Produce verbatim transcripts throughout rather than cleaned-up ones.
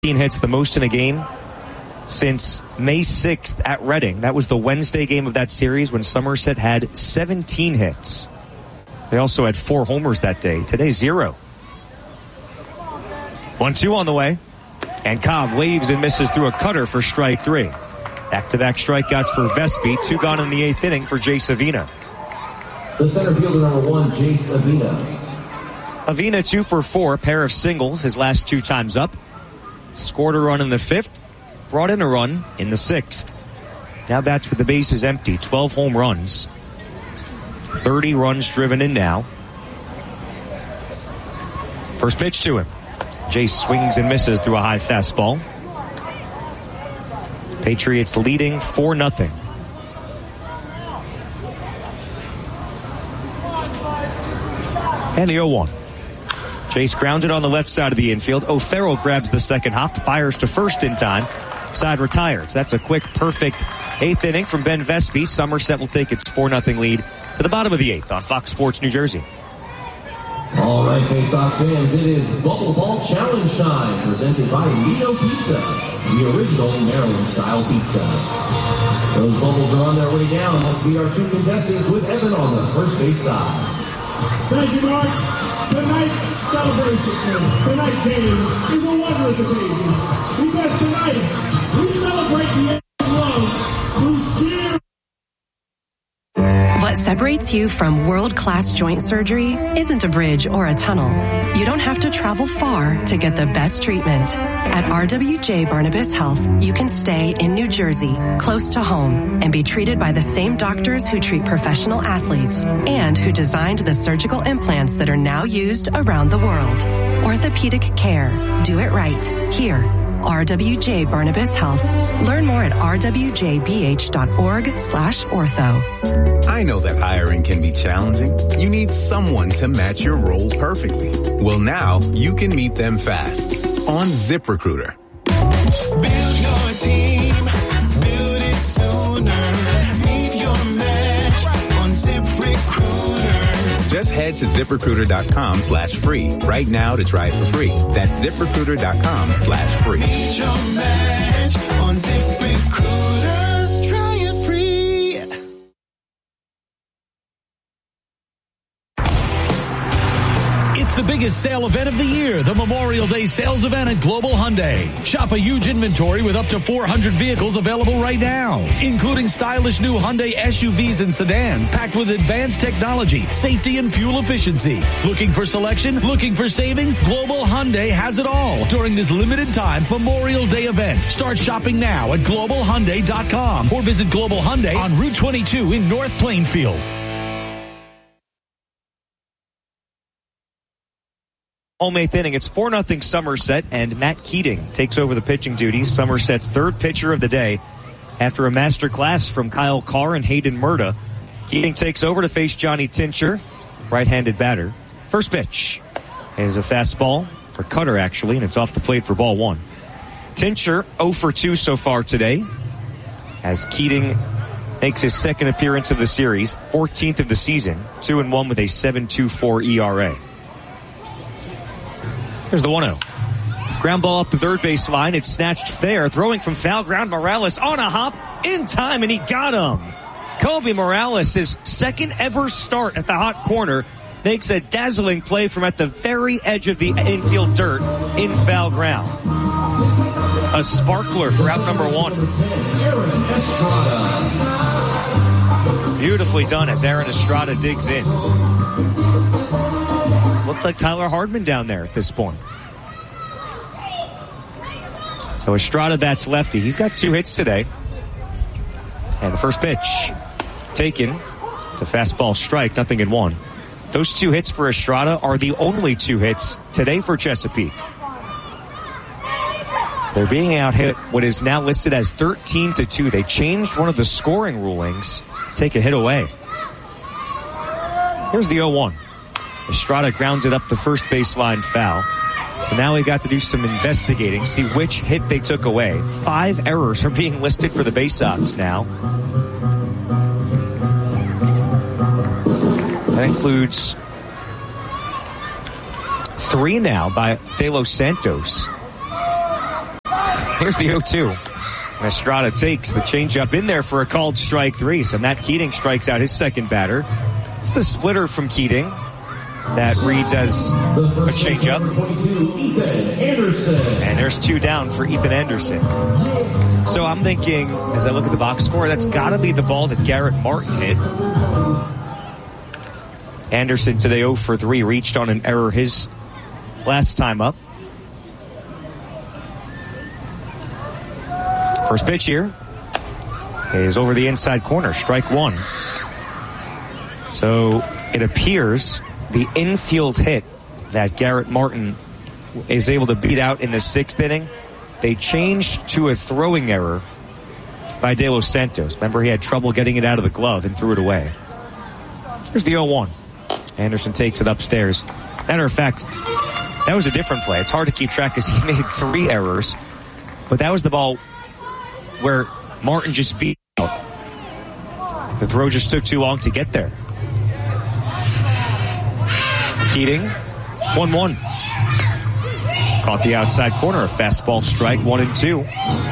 hits, the most in a game since May sixth at Reading. That was the Wednesday game of that series when Somerset had seventeen hits. They also had four homers that day. Today, zero. one two on the way. And Cobb waves and misses through a cutter for strike three. Back-to-back strikeouts for Vespi. Two gone in the eighth inning for Jace Avina. The center fielder, number one, Jace Avina. Avina two for four, pair of singles his last two times up. Scored a run in the fifth, brought in a run in the sixth. Now bats with the bases empty, twelve home runs. thirty runs driven in now. First pitch to him. Jace swings and misses through a high fastball. Patriots leading four nothing. And the oh one. Jace grounds it on the left side of the infield. O'Farrell grabs the second hop, fires to first in time. Side retires. That's a quick, perfect eighth inning from Ben Vespi. Somerset will take its four nothing lead to the bottom of the eighth on Fox Sports New Jersey. All right, Bay Sox fans, it is Bubble Ball Challenge time, presented by Nino Pizza, the original Maryland-style pizza. Those bubbles are on their way down. Let's meet our two contestants with Evan on the first base side. Thank you, Mark. Tonight's celebration, tonight's game is a wondrous occasion, because tonight we celebrate the act of love through sheer. What separates you from world-class joint surgery isn't a bridge or a tunnel. You don't have to travel far to get the best treatment. At R W J Barnabas Health, you can stay in New Jersey, close to home, and be treated by the same doctors who treat professional athletes and who designed the surgical implants that are now used around the world. Orthopedic care. Do it right. Here. R W J Barnabas Health. Learn more at r w j b h dot org slash ortho. I know that hiring can be challenging. You need someone to match your role perfectly. Well, now you can meet them fast on ZipRecruiter. Build your team. Build it sooner. Meet your match on ZipRecruiter. Just head to ZipRecruiter.com slash free right now to try it for free. That's ZipRecruiter.com slash free. Meet your match on ZipRecruiter. Try it free. It's the biggest sale event of the year, the Memorial Day sales event at Global Hyundai. Shop a huge inventory with up to four hundred vehicles available right now, including stylish new Hyundai S U Vs and sedans packed with advanced technology, safety, and fuel efficiency. Looking for selection? Looking for savings? Global Hyundai has it all during this limited time Memorial Day event. Start shopping now at global hyundai dot com or visit Global Hyundai on Route twenty-two in North Plainfield. Home eighth inning, it's four nothing Somerset, and Matt Keating takes over the pitching duties. Somerset's third pitcher of the day after a master class from Kyle Carr and Hayden Murda. Keating takes over to face Johnny Tincher, right-handed batter. First pitch is a fastball, or cutter actually, and it's off the plate for ball one. Tincher oh for two so far today, as Keating makes his second appearance of the series, fourteenth of the season, two and one with a seven two four E R A. Here's the one oh. Ground ball up the third base line. It's snatched fair. Throwing from foul ground. Morales on a hop in time, and he got him. Kobe Morales, his second ever start at the hot corner, makes a dazzling play from at the very edge of the infield dirt in foul ground. A sparkler for out number one. Beautifully done as Aaron Estrada digs in. Looked like Tyler Hardman down there at this point. So Estrada bats lefty. He's got two hits today. And the first pitch taken. It's a fastball strike, nothing in one. Those two hits for Estrada are the only two hits today for Chesapeake. They're being out hit what is now listed as thirteen to two. They changed one of the scoring rulings. Take a hit away. Here's the oh one. Estrada grounds it up the first baseline foul. So now we got to do some investigating, see which hit they took away. Five errors are being listed for the Bay Sox now. That includes three now by De Los Santos. Here's the oh two. Estrada takes the changeup in there for a called strike three. So Matt Keating strikes out his second batter. It's the splitter from Keating that reads as a changeup. And there's two down for Ethan Anderson. So I'm thinking, as I look at the box score, that's got to be the ball that Garrett Martin hit. Anderson today oh for three, reached on an error his last time up. First pitch here is over the inside corner, strike one. So it appears the infield hit that Garrett Martin is able to beat out in the sixth inning, they changed to a throwing error by De Los Santos. Remember, he had trouble getting it out of the glove and threw it away. Here's the oh one. Anderson takes it upstairs. Matter of fact, that was a different play. It's hard to keep track because he made three errors, but that was the ball where Martin just beat out. The throw just took too long to get there. Keating, one one. Caught the outside corner, a fastball strike, one and two.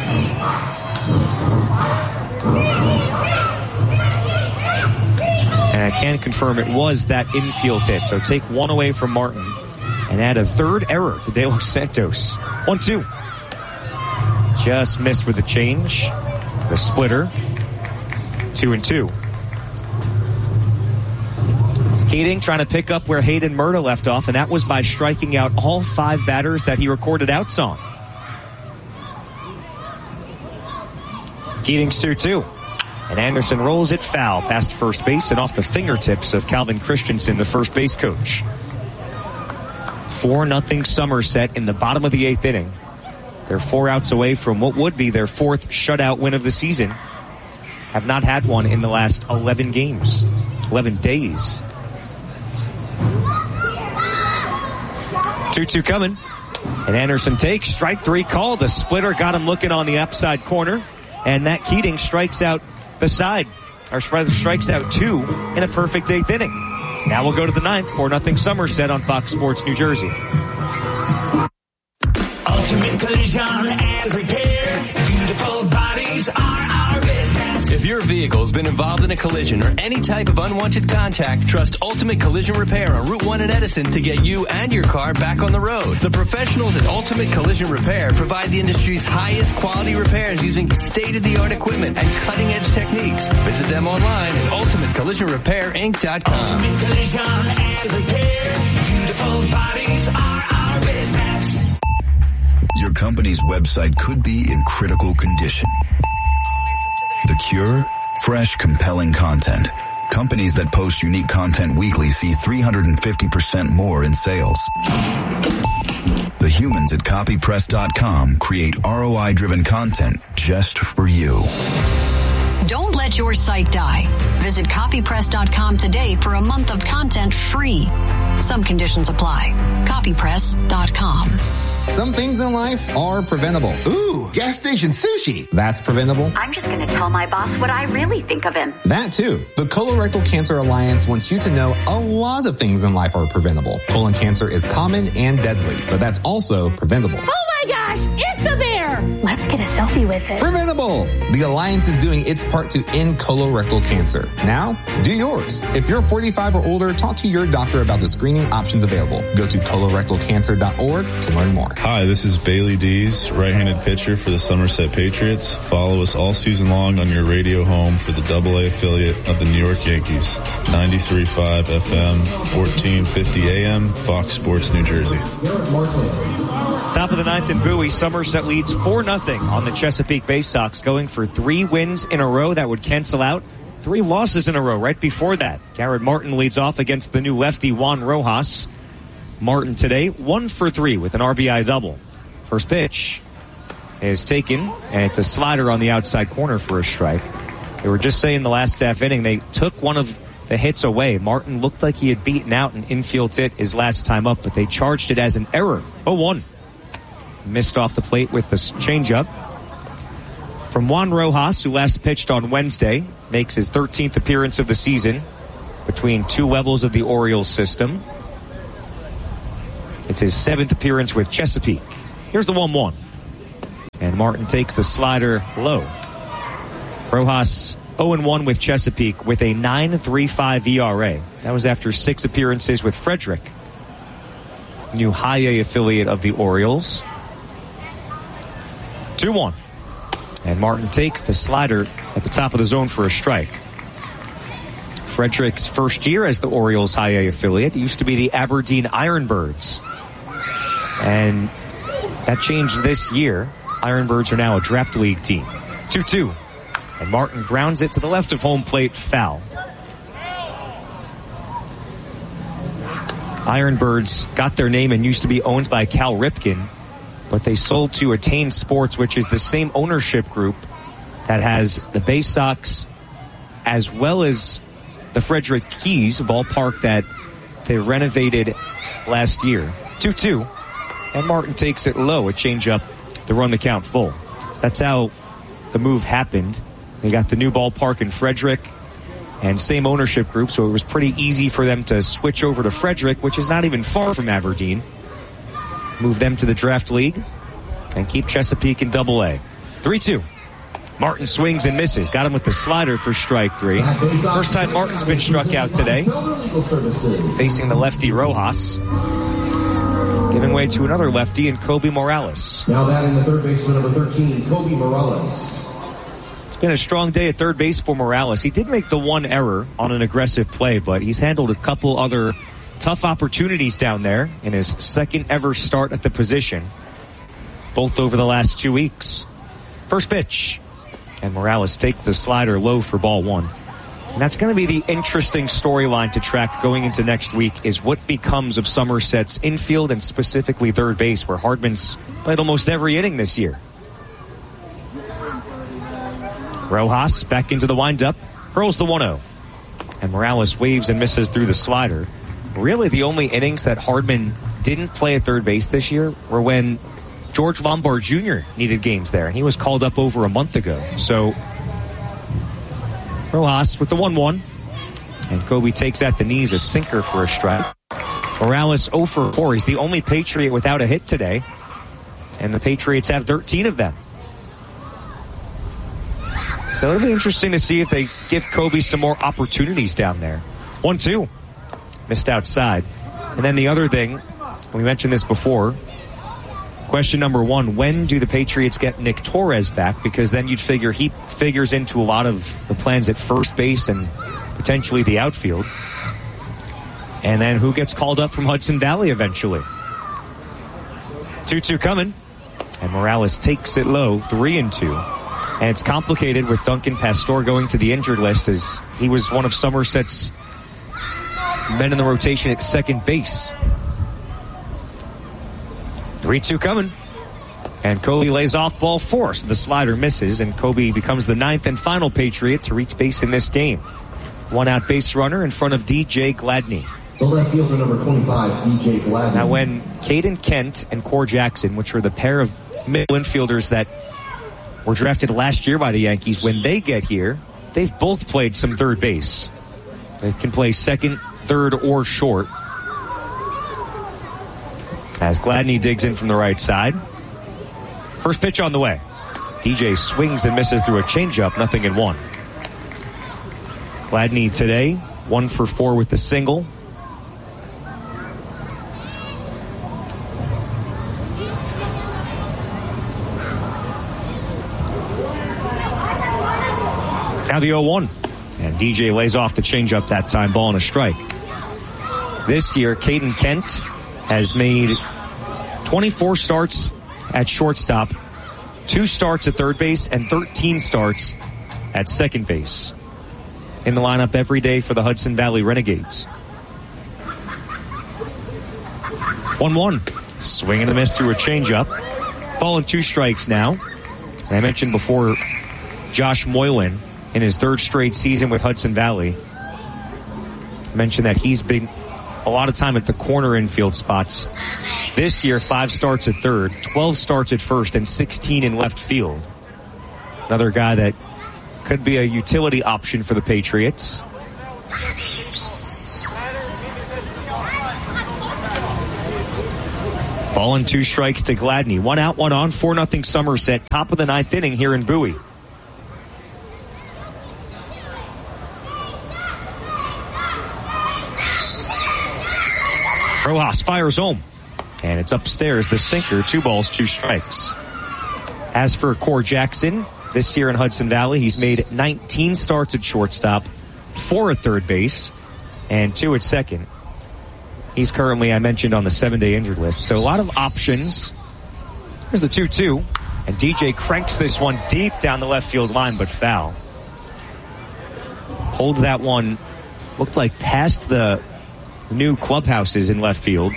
And I can confirm it was that infield hit. So take one away from Martin and add a third error to De Los Santos. one two. Just missed with the change. The splitter. Two and two. Keating trying to pick up where Hayden Murta left off, and that was by striking out all five batters that he recorded outs on. Keating's two two. And Anderson rolls it foul past first base and off the fingertips of Calvin Christensen, the first base coach. four nothing Somerset in the bottom of the eighth inning. They're four outs away from what would be their fourth shutout win of the season. Have not had one in the last eleven games, eleven days. two two coming. And Anderson takes strike three called. The splitter got him looking on the upside corner. And Matt Keating strikes out the side, or strikes out two in a perfect eighth inning. Now we'll go to the ninth. four nothing Somerset on Fox Sports New Jersey. Ultimate Collision and Repair. Beautiful bodies are our business. If your vehicle's been involved in a collision or any type of unwanted contact, trust Ultimate Collision Repair on Route one in Edison to get you and your car back on the road. The professionals at Ultimate Collision Repair provide the industry's highest quality repairs using state-of-the-art equipment and cutting-edge techniques. Visit them online at ultimate collision repair inc dot com. Ultimate Collision and Repair. Beautiful bodies are our business. Your company's website could be in critical condition. The cure? Fresh, compelling content. Companies that post unique content weekly see three hundred fifty percent more in sales. The humans at copy press dot com create R O I-driven content just for you. Don't let your site die. Visit copy press dot com today for a month of content free. Some conditions apply. copy press dot com. Some things in life are preventable. Ooh, gas station sushi. That's preventable. I'm just going to tell my boss what I really think of him. That too. The Colorectal Cancer Alliance wants you to know a lot of things in life are preventable. Colon cancer is common and deadly, but that's also preventable. Oh my gosh, it's a bear! Let's get a selfie with it. Preventable! The Alliance is doing its part to end colorectal cancer. Now, do yours. If you're forty-five or older, talk to your doctor about the screening options available. Go to colorectal cancer dot org to learn more. Hi, this is Bailey Dees, right-handed pitcher for the Somerset Patriots. Follow us all season long on your radio home for the double A affiliate of the New York Yankees. ninety-three point five F M, fourteen fifty A M, Fox Sports New Jersey. Top of the ninth in Bowie, Somerset leads four nothing on the Chesapeake Bay Sox, going for three wins in a row that would cancel out three losses in a row right before that. Garrett Martin leads off against the new lefty Juan Rojas. Martin today, one for three with an R B I double. First pitch is taken, and it's a slider on the outside corner for a strike. They were just saying the last half inning, they took one of the hits away. Martin looked like he had beaten out an infield hit his last time up, but they charged it as an error. oh one. Missed off the plate with the changeup. From Juan Rojas, who last pitched on Wednesday, makes his thirteenth appearance of the season between two levels of the Orioles system. It's his seventh appearance with Chesapeake. Here's the one one. And Martin takes the slider low. Rojas oh and one with Chesapeake with a nine point three five E R A. That was after six appearances with Frederick, new high A affiliate of the Orioles. two one. And Martin takes the slider at the top of the zone for a strike. Frederick's first year as the Orioles high A affiliate used to be the Aberdeen Ironbirds. And that changed this year. Ironbirds are now a draft league team. two two. And Martin grounds it to the left of home plate, foul. Ironbirds got their name and used to be owned by Cal Ripken, but they sold to Attain Sports, which is the same ownership group that has the Bay Sox as well as the Frederick Keys ballpark that they renovated last year. two two. And Martin takes it low, a changeup to run the count full. So that's how the move happened. They got the new ballpark in Frederick and same ownership group, so it was pretty easy for them to switch over to Frederick, which is not even far from Aberdeen. Move them to the draft league and keep Chesapeake in double A. three two. Martin swings and misses. Got him with the slider for strike three. First time Martin's been struck out today. Facing the lefty Rojas. Giving way to another lefty in Kobe Morales. Now batting the third baseman, number thirteen, Kobe Morales. It's been a strong day at third base for Morales. He did make the one error on an aggressive play, but he's handled a couple other tough opportunities down there in his second ever start at the position, both over the last two weeks. First pitch, and Morales takes the slider low for ball one. And that's going to be the interesting storyline to track going into next week, is what becomes of Somerset's infield and specifically third base, where Hardman's played almost every inning this year. Rojas back into the windup, hurls the one oh. And Morales waves and misses through the slider. Really the only innings that Hardman didn't play at third base this year were when George Lombard Junior needed games there, and he was called up over a month ago. So Rojas with the one one. And Kobe takes at the knees a sinker for a strike. Morales oh for four. He's the only Patriot without a hit today. And the Patriots have thirteen of them. So it'll be interesting to see if they give Kobe some more opportunities down there. one two. Missed outside. And then the other thing, we mentioned this before. Question number one, when do the Patriots get Nick Torres back? Because then you'd figure he figures into a lot of the plans at first base and potentially the outfield. And then who gets called up from Hudson Valley eventually? two two coming. And Morales takes it low, three and two. And it's complicated with Duncan Pastor going to the injured list, as he was one of Somerset's men in the rotation at second base. three two coming. And Kobe lays off ball four, so the slider misses, and Kobe becomes the ninth and final Patriot to reach base in this game. One out base runner in front of D J Gladney. The left fielder, number twenty-five, D J Gladney. Now when Caden Kent and Core Jackson, which are the pair of middle infielders that were drafted last year by the Yankees, when they get here, they've both played some third base. They can play second, third, or short. As Gladney digs in from the right side. First pitch on the way. D J swings and misses through a changeup, nothing in one. Gladney today, one for four with the single. Now the oh one. And D J lays off the changeup that time, ball and a strike. This year, Caden Kent has made twenty-four starts at shortstop, two starts at third base, and thirteen starts at second base. In the lineup every day for the Hudson Valley Renegades. one one. Swing and a miss through a changeup. Ball and two strikes now. And I mentioned before, Josh Moylan in his third straight season with Hudson Valley. I mentioned that he's been a lot of time at the corner infield spots. This year, five starts at third, twelve starts at first, and sixteen in left field. Another guy that could be a utility option for the Patriots. Ball and two strikes to Gladney. One out, one on, four nothing Somerset. Top of the ninth inning here in Bowie. Rojas fires home. And it's upstairs, the sinker, two balls, two strikes. As for Core Jackson, this year in Hudson Valley, he's made nineteen starts at shortstop, four at third base, and two at second. He's currently, I mentioned, on the seven-day injured list. So a lot of options. Here's the two two. And D J cranks this one deep down the left field line, but foul. Pulled that one, looked like past the new clubhouses in left field.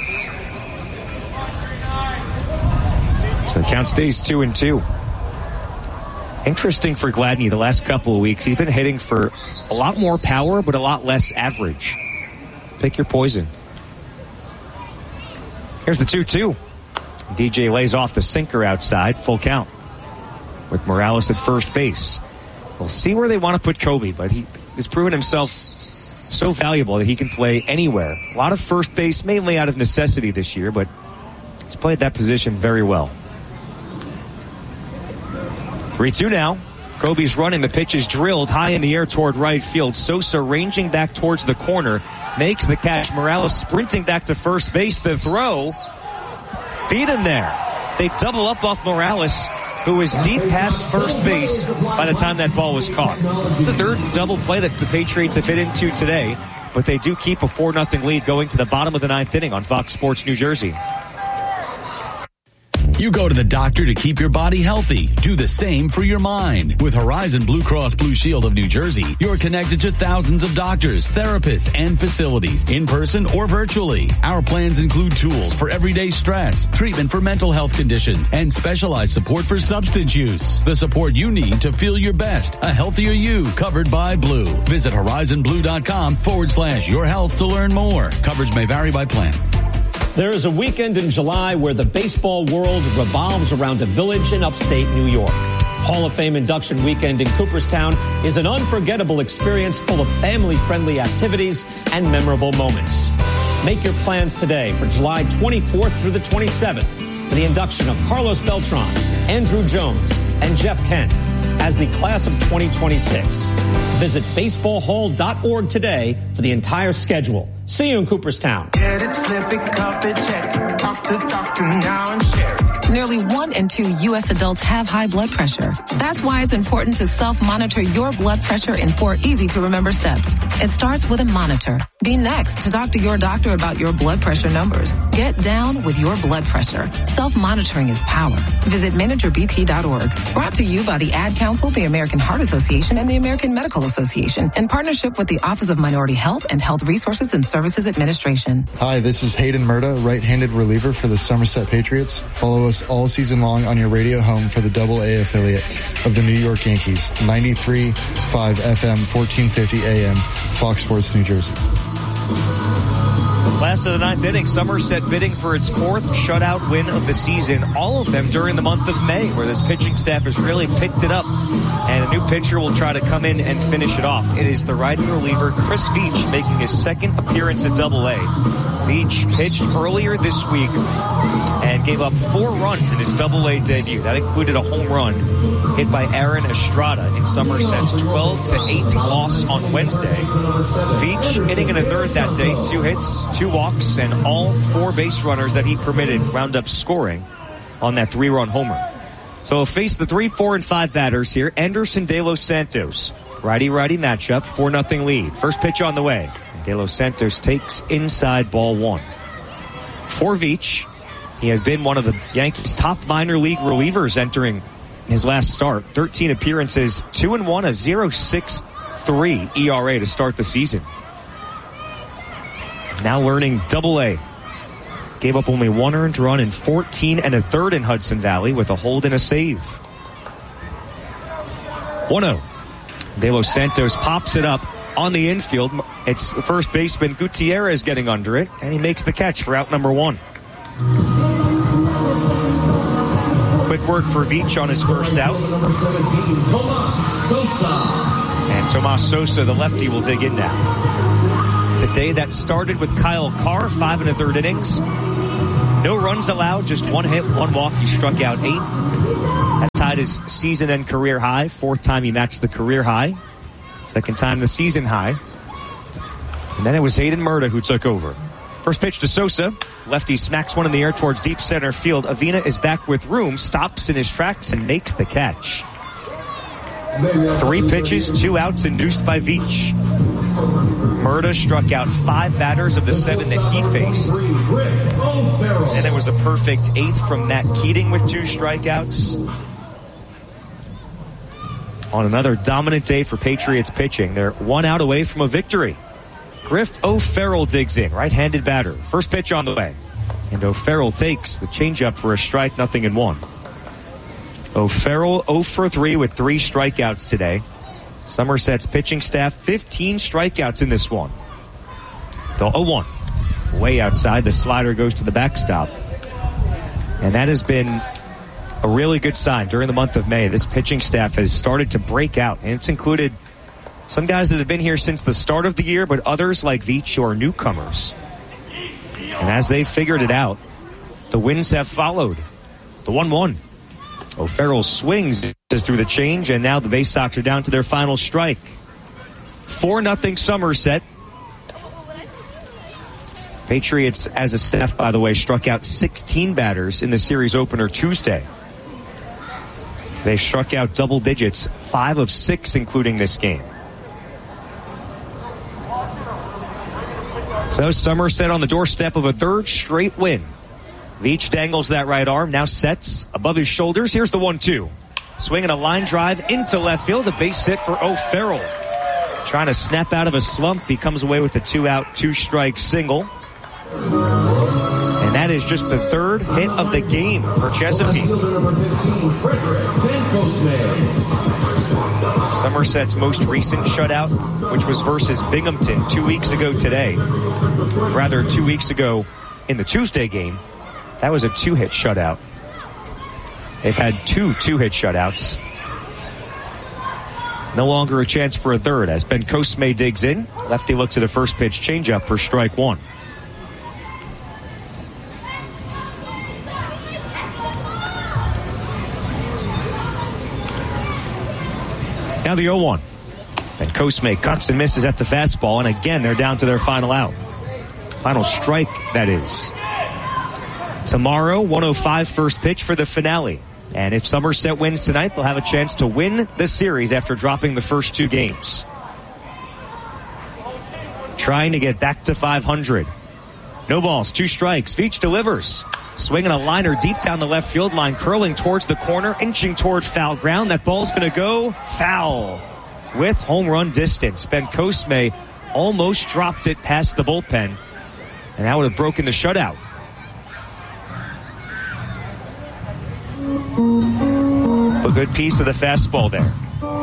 So the count stays two and two. Interesting for Gladney the last couple of weeks. He's been hitting for a lot more power, but a lot less average. Pick your poison. Here's the two two. D J lays off the sinker outside. Full count. With Morales at first base. We'll see where they want to put Kobe, but he has proven himself so valuable that he can play anywhere. A lot of first base, mainly out of necessity this year, but he's played that position very well. three two now. Kobe's running. The pitch is drilled high in the air toward right field. Sosa ranging back towards the corner. Makes the catch. Morales sprinting back to first base. The throw. Beat him there. They double up off Morales, who was deep past first base by the time that ball was caught. It's the third double play that the Patriots have hit into today, but they do keep a four nothing lead going to the bottom of the ninth inning on Fox Sports New Jersey. You go to the doctor to keep your body healthy. Do the same for your mind. With Horizon Blue Cross Blue Shield of New Jersey, you're connected to thousands of doctors, therapists, and facilities, in person or virtually. Our plans include tools for everyday stress, treatment for mental health conditions, and specialized support for substance use. The support you need to feel your best. A healthier you, covered by Blue. Visit horizonblue.com forward slash your health to learn more. Coverage may vary by plan. There is a weekend in July where the baseball world revolves around a village in upstate New York. Hall of Fame induction weekend in Cooperstown is an unforgettable experience full of family-friendly activities and memorable moments. Make your plans today for July twenty-fourth through the twenty-seventh for the induction of Carlos Beltran, Andrew Jones, and Jeff Kent as the class of twenty twenty-six. Visit baseball hall dot org today for the entire schedule. See you in Cooperstown. Get it, slip it, cup it, check it. Talk to doctor now and share it. Nearly one in two U S adults have high blood pressure. That's why it's important to self-monitor your blood pressure in four easy-to-remember steps. It starts with a monitor. Be next to talk to your doctor about your blood pressure numbers. Get down with your blood pressure. Self-monitoring is power. Visit manager b p dot org. Brought to you by the Ad Council, the American Heart Association, and the American Medical Association, in partnership with the Office of Minority Health and Health Resources and Services Administration. Hi, this is Hayden Murda, right-handed reliever for the Somerset Patriots. Follow us all season long on your radio home for the Double A affiliate of the New York Yankees. ninety-three point five F M, fourteen fifty A M, Fox Sports New Jersey. Last of the ninth inning, Somerset bidding for its fourth shutout win of the season. All of them during the month of May, where this pitching staff has really picked it up. And a new pitcher will try to come in and finish it off. It is the righty reliever Chris Veach making his second appearance at Double A. Veach pitched earlier this week and gave up four runs in his Double A debut. That included a home run hit by Aaron Estrada in Somerset's twelve to eight loss on Wednesday. Veach hitting in a third that day, two hits, two walks, and all four base runners that he permitted wound up scoring on that three-run homer. So he'll face the three, four, and five batters here. Anderson De Los Santos, righty-righty matchup, four nothing lead. First pitch on the way. De Los Santos takes inside ball one. For Veach, he had been one of the Yankees' top minor league relievers entering his last start. thirteen appearances, two and one, a point oh six three E R A to start the season. Now learning Double A. Gave up only one earned run in fourteen and a third in Hudson Valley with a hold and a save. one oh. De Los Santos pops it up on the infield. It's the first baseman Gutierrez getting under it, and he makes the catch for out number one. Quick work for Veach on his first out. And Tomas Sosa, the lefty, will dig in now. Today that started with Kyle Carr, five and a third innings. No runs allowed, just one hit, one walk. He struck out eight. That tied his season and career high. Fourth time he matched the career high. Second time the season high. And then it was Hayden Murta who took over. First pitch to Sosa. Lefty smacks one in the air towards deep center field. Avina is back with room, stops in his tracks, and makes the catch. Three pitches, two outs, induced by Veach. Murta struck out five batters of the seven that he faced. And it was a perfect eighth from Matt Keating with two strikeouts. On another dominant day for Patriots pitching, they're one out away from a victory. Griff O'Farrell digs in, right-handed batter. First pitch on the way. And O'Farrell takes the changeup for a strike, nothing in one. O'Farrell oh for three with three strikeouts today. Somerset's pitching staff, fifteen strikeouts in this one. The oh one. Way outside, the slider goes to the backstop. And that has been a really good sign during the month of May. This pitching staff has started to break out, and it's included some guys that have been here since the start of the year, but others like Veach are newcomers. And as they've figured it out, the wins have followed. The one one. O'Farrell swings through the change, and now the Bay Sox are down to their final strike. four nothing Somerset. Patriots, as a staff, by the way, struck out sixteen batters in the series opener Tuesday. They struck out double digits, five of six, including this game. So Somerset on the doorstep of a third straight win. Veach dangles that right arm, now sets above his shoulders. Here's the one two. Swinging a line drive into left field, a base hit for O'Farrell. Trying to snap out of a slump, he comes away with a two-out, two-strike single. And that is just the third hit of the game for Chesapeake. Somerset's most recent shutout, which was versus Binghamton two weeks ago today. Rather, two weeks ago in the Tuesday game. That was a two-hit shutout. They've had two two-hit shutouts. No longer a chance for a third as Ben Cosme digs in. Lefty looks at a first pitch changeup for strike one. Now the oh one. And Cosme cuts and misses at the fastball, and again they're down to their final out. Final strike, that is. Tomorrow, one oh five first pitch for the finale. And if Somerset wins tonight, they'll have a chance to win the series after dropping the first two games. Trying to get back to five hundred. No balls, two strikes. Veach delivers. Swinging a liner deep down the left field line, curling towards the corner, inching toward foul ground. That ball's going to go foul with home run distance. Ben Cosme almost dropped it past the bullpen, and that would have broken the shutout. A good piece of the fastball there.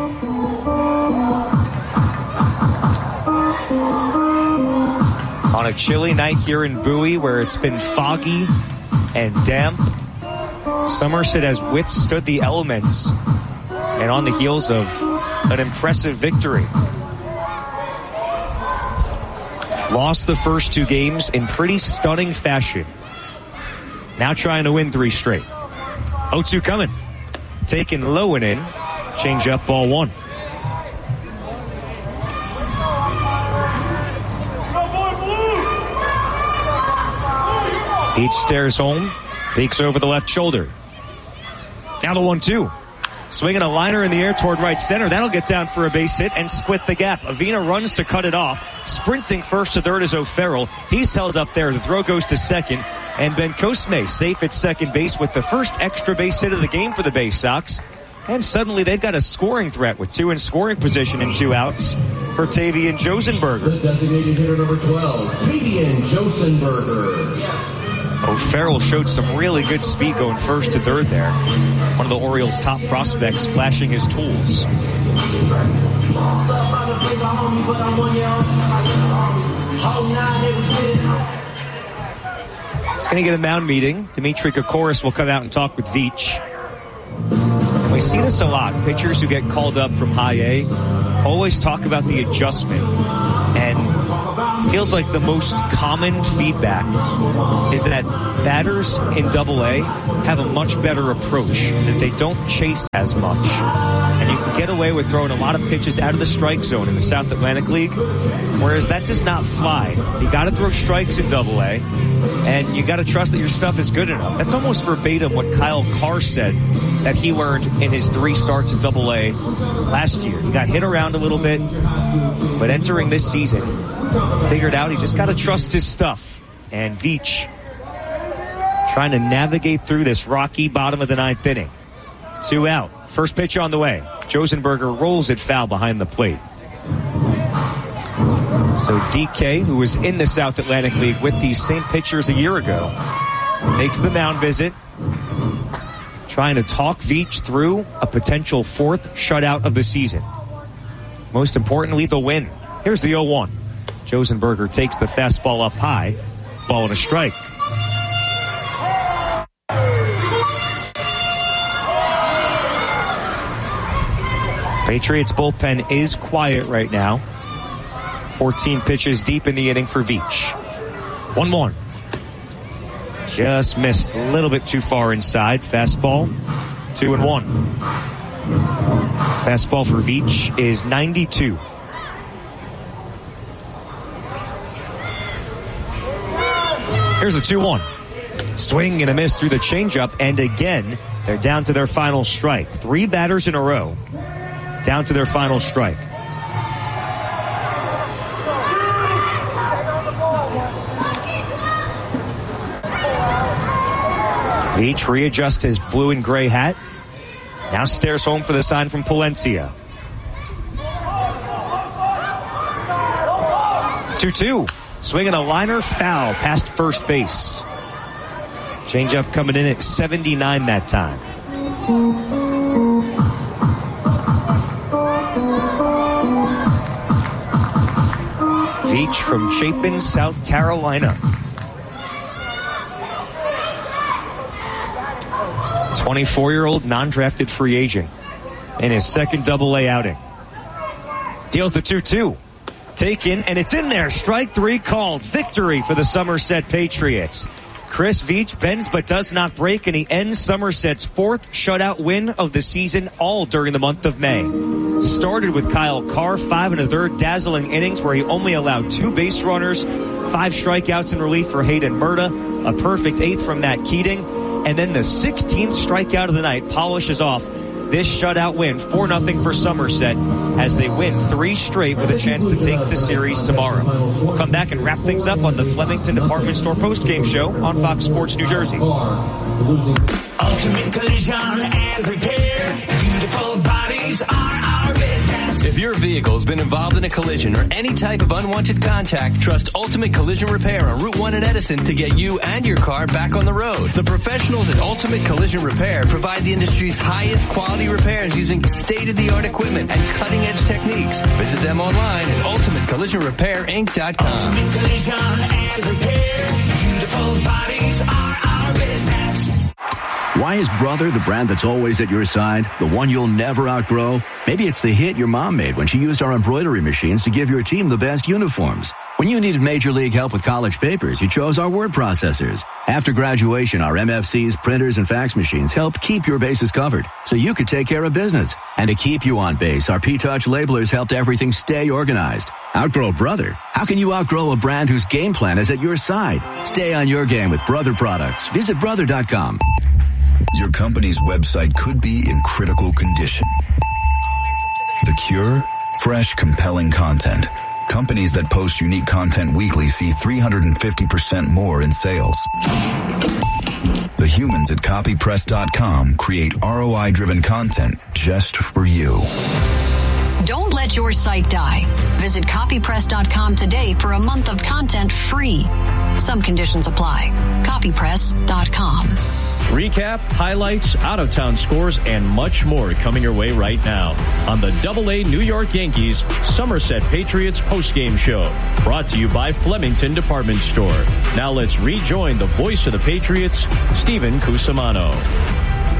On a chilly night here in Bowie where it's been foggy and damp, Somerset has withstood the elements and on the heels of an impressive victory. Lost the first two games in pretty stunning fashion. Now trying to win three straight. oh two coming. Taken low and in. Change up, ball one. Each stares home. Peeks over the left shoulder. Now the one two. Swinging a liner in the air toward right center. That'll get down for a base hit and split the gap. Avina runs to cut it off. Sprinting first to third is O'Farrell. He's held up there. The throw goes to second. And Ben Cosme safe at second base with the first extra base hit of the game for the Bay Sox. And suddenly they've got a scoring threat with two in scoring position and two outs for Tavian Josenberger. The designated hitter number twelve, Tavian Josenberger. O'Farrell showed some really good speed going first to third there. One of the Orioles' top prospects flashing his tools. It's going to get a mound meeting. Dimitri Kokoris will come out and talk with Veach. And we see this a lot. Pitchers who get called up from high A always talk about the adjustment. And feels like the most common feedback is that batters in Double A have a much better approach, that they don't chase as much. And you can get away with throwing a lot of pitches out of the strike zone in the South Atlantic League, whereas that does not fly. You got to throw strikes in Double A, and you got to trust that your stuff is good enough. That's almost verbatim what Kyle Carr said that he learned in his three starts in Double A last year. He got hit around a little bit, but entering this season, figured out he just got to trust his stuff. And Veach trying to navigate through this rocky bottom of the ninth inning. Two out. First pitch on the way. Josenberger rolls it foul behind the plate. So D K, who was in the South Atlantic League with these same pitchers a year ago, makes the mound visit, trying to talk Veach through a potential fourth shutout of the season. Most importantly, the win. Here's the oh one. Josenberger takes the fastball up high. Ball and a strike. Patriots bullpen is quiet right now. fourteen pitches deep in the inning for Veach. one one. Just missed a little bit too far inside. Fastball, two and one. Fastball for Veach is ninety-two. Here's the two one. Swing and a miss through the changeup, and again, they're down to their final strike. Three batters in a row down to their final strike. Veach readjusts his blue and gray hat. Now stares home for the sign from Palencia. two two. Swinging a liner, foul past first base. Changeup coming in at seventy-nine that time. Veach from Chapin, South Carolina. twenty-four-year-old non-drafted free agent in his second Double A outing. Deals the two two. Taken, and it's in there. Strike three called. Victory for the Somerset Patriots. Chris Veach bends but does not break, and he ends Somerset's fourth shutout win of the season, all during the month of May. Started with Kyle Carr, five and a third dazzling innings where he only allowed two base runners, five strikeouts in relief for Hayden Murta, a perfect eighth from Matt Keating, and then the sixteenth strikeout of the night polishes off this shutout win, four nothing for Somerset, as they win three straight with a chance to take the series tomorrow. We'll come back and wrap things up on the Flemington Department Store postgame show on Fox Sports New Jersey. Ultimate Collision and Repair. Beautiful bodies are our business. If your vehicle's been involved in a collision or any type of unwanted contact, trust Ultimate Collision Repair on Route one in Edison to get you and your car back on the road. The professionals at Ultimate Collision Repair provide the industry's highest quality repairs using state-of-the-art equipment and cutting-edge techniques. Visit them online at ultimate collision repair inc dot com. Ultimate Collision and Repair. Beautiful bodies are our business. Why is Brother the brand that's always at your side? The one you'll never outgrow? Maybe it's the hit your mom made when she used our embroidery machines to give your team the best uniforms. When you needed major league help with college papers, you chose our word processors. After graduation, our M F Cs, printers, and fax machines helped keep your bases covered so you could take care of business. And to keep you on base, our P-Touch labelers helped everything stay organized. Outgrow Brother? How can you outgrow a brand whose game plan is at your side? Stay on your game with Brother products. Visit brother dot com. Your company's website could be in critical condition. The cure? Fresh, compelling content. Companies that post unique content weekly see three hundred fifty percent more in sales. The humans at copy press dot com create R O I-driven content just for you. Don't let your site die. Visit copy press dot com today for a month of content free. Some conditions apply. copy press dot com. Recap, highlights, out-of-town scores, and much more coming your way right now on the Double A New York Yankees Somerset Patriots postgame show, brought to you by Flemington Department Store. Now let's rejoin the voice of the Patriots, Stephen Cusimano.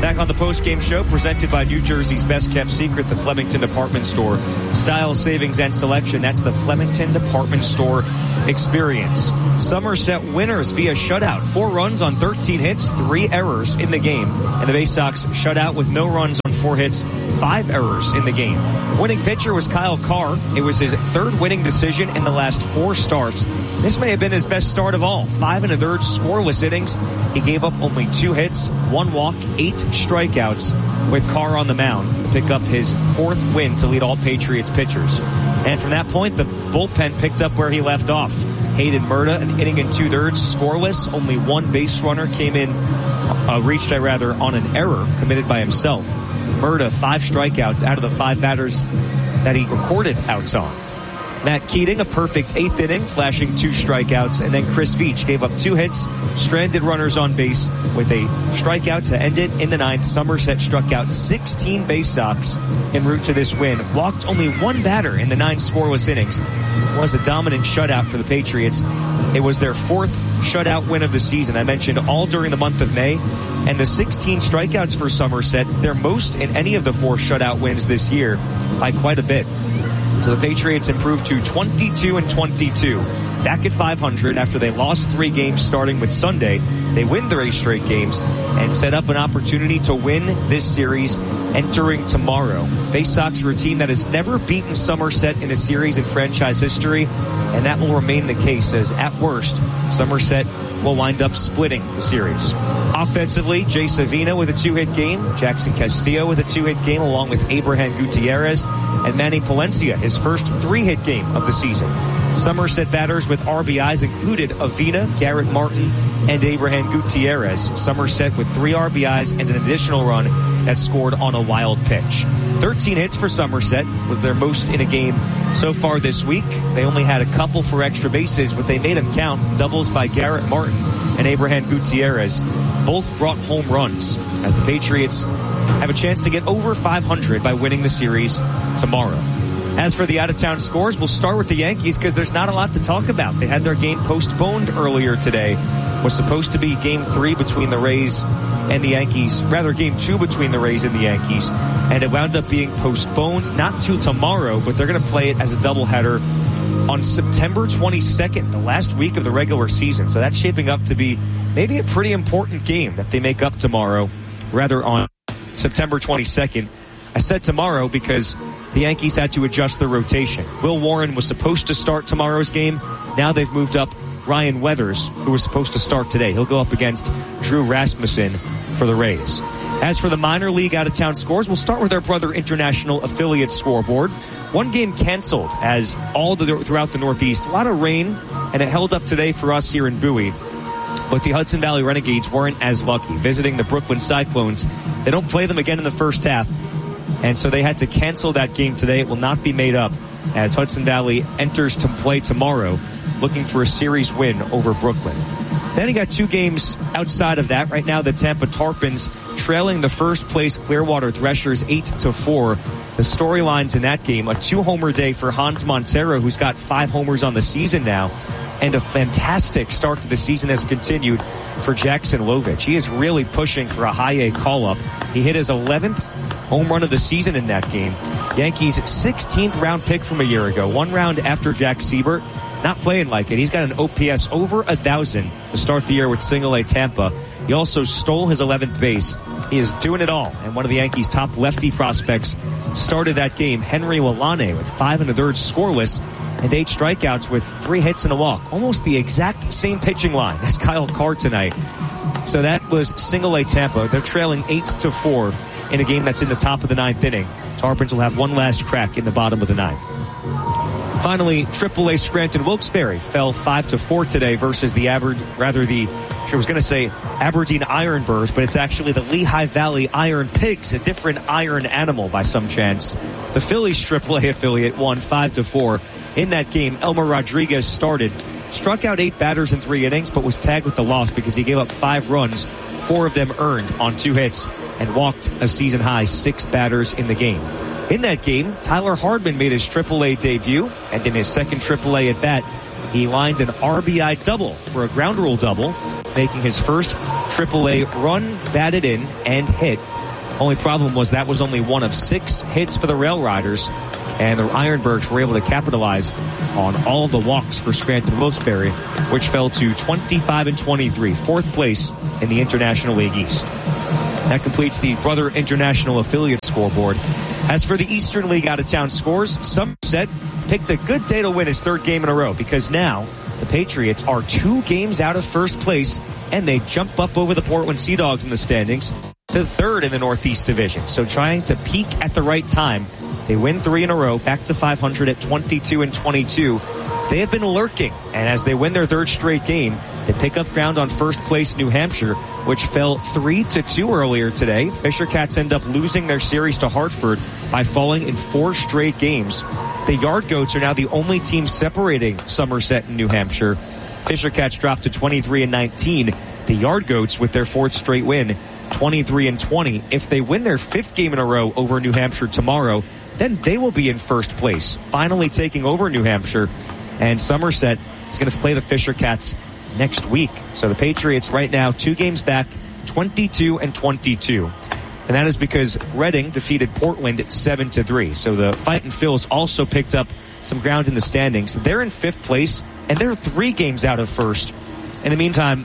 Back on the post-game show, presented by New Jersey's best-kept secret, the Flemington Department Store. Style, savings, and selection. That's the Flemington Department Store experience. Somerset winners via shutout. Four runs on thirteen hits, three errors in the game. And the Bay Sox shut out with no runs on four hits, five errors in the game. Winning pitcher was Kyle Carr. It was his third winning decision in the last four starts. This may have been his best start of all. Five and a third scoreless innings. He gave up only two hits, one walk, eight strikeouts with Carr on the mound to pick up his fourth win to lead all Patriots pitchers. And from that point, the bullpen picked up where he left off. Hayden Murta, an inning and two-thirds, scoreless. Only one base runner came in, uh, reached, I rather, on an error committed by himself. Murta, five strikeouts out of the five batters that he recorded outs on. Matt Keating, a perfect eighth inning, flashing two strikeouts, and then Chris Veach gave up two hits, stranded runners on base with a strikeout to end it in the ninth. Somerset struck out sixteen Bay Sox en route to this win, walked only one batter in the nine scoreless innings. It was a dominant shutout for the Patriots. It was their fourth shutout win of the season. I mentioned all during the month of May, and the sixteen strikeouts for Somerset, their most in any of the four shutout wins this year by quite a bit. So the Patriots improved to twenty-two and twenty-two, back at five hundred after they lost three games starting with Sunday. They win their eight straight games and set up an opportunity to win this series entering tomorrow. Bay Sox are a team that has never beaten Somerset in a series in franchise history, and that will remain the case as, at worst, Somerset will wind up splitting the series. Offensively, Jay Savina with a two-hit game, Jackson Castillo with a two-hit game, along with Abraham Gutierrez and Manny Palencia, his first three-hit game of the season. Somerset batters with R B Is included Avina, Garrett Martin, and Abraham Gutierrez. Somerset with three R B Is and an additional run that scored on a wild pitch. thirteen hits for Somerset was their most in a game so far this week. They only had a couple for extra bases, but they made them count. Doubles by Garrett Martin and Abraham Gutierrez both brought home runs as the Patriots have a chance to get over five hundred by winning the series tomorrow. As for the out-of-town scores, we'll start with the Yankees because there's not a lot to talk about. They had their game postponed earlier today. It was supposed to be game three between the Rays and the Yankees, rather game two between the Rays and the Yankees, and it wound up being postponed not to tomorrow, but they're going to play it as a doubleheader on September twenty-second, the last week of the regular season. So that's shaping up to be maybe a pretty important game that they make up tomorrow, rather on September twenty-second. I said tomorrow because the Yankees had to adjust their rotation. Will Warren was supposed to start tomorrow's game. Now they've moved up Ryan Weathers, who was supposed to start today. He'll go up against Drew Rasmussen for the Rays. As for the minor league out-of-town scores, we'll start with our Brother International affiliate scoreboard. One game canceled as all the, throughout the Northeast. A lot of rain, and it held up today for us here in Bowie. But the Hudson Valley Renegades weren't as lucky. Visiting the Brooklyn Cyclones, they don't play them again in the first half. And so they had to cancel that game today. It will not be made up as Hudson Valley enters to play tomorrow, looking for a series win over Brooklyn. Then he got two games outside of that. Right now, the Tampa Tarpons trailing the first place Clearwater Threshers eight to four. The storylines in that game, a two-homer day for Hans Montero, who's got five homers on the season now, and a fantastic start to the season has continued for Jackson Lovich. He is really pushing for a high A call-up. He hit his eleventh home run of the season in that game. Yankees' sixteenth round pick from a year ago, one round after Jack Siebert. Not playing like it. He's got an O P S over a thousand to start the year with single A Tampa. He also stole his eleventh base. He is doing it all. And one of the Yankees' top lefty prospects started that game, Henry Lalane, with five and a third scoreless and eight strikeouts with three hits and a walk. Almost the exact same pitching line as Kyle Carr tonight. So that was single A Tampa. They're trailing eight to four in a game that's in the top of the ninth inning. Tarpons will have one last crack in the bottom of the ninth. Finally, triple A Scranton Wilkes-Barre fell five to four today versus the Aber, rather the, I was going to say Aberdeen Ironbirds, but it's actually the Lehigh Valley Iron Pigs, a different iron animal by some chance. The Phillies triple A affiliate won five to four. In that game, Elmer Rodriguez started, struck out eight batters in three innings, but was tagged with the loss because he gave up five runs, four of them earned on two hits, and walked a season-high six batters in the game. In that game, Tyler Hardman made his triple A debut, and in his second triple A at bat, he lined an R B I double for a ground rule double, making his first triple A run, batted in, and hit. Only problem was that was only one of six hits for the Rail Riders, and the Ironbirds were able to capitalize on all of the walks for Scranton Wilkes-Barre, which fell to twenty-five and twenty-three, fourth place in the International League East. That completes the Brother International Affiliate scoreboard. As for the Eastern League out-of-town scores, Somerset picked a good day to win his third game in a row, because now the Patriots are two games out of first place, and they jump up over the Portland Sea Dogs in the standings to third in the Northeast Division. So trying to peak at the right time, they win three in a row, back to five hundred at twenty-two and twenty-two. They have been lurking, and as they win their third straight game, they pick up ground on first place New Hampshire, which fell three to two earlier today. Fisher Cats end up losing their series to Hartford by falling in four straight games. The Yard Goats are now the only team separating Somerset and New Hampshire. Fisher Cats dropped to twenty-three and nineteen. The Yard Goats, with their fourth straight win, twenty-three and twenty. If they win their fifth game in a row over New Hampshire tomorrow, then they will be in first place, finally taking over New Hampshire. And Somerset is going to play the Fisher Cats next week. So the Patriots right now, two games back, twenty-two and twenty-two. And that is because Reading defeated Portland seven to three. So the Fightin' Phils also picked up some ground in the standings. They're in fifth place, and they're three games out of first. In the meantime,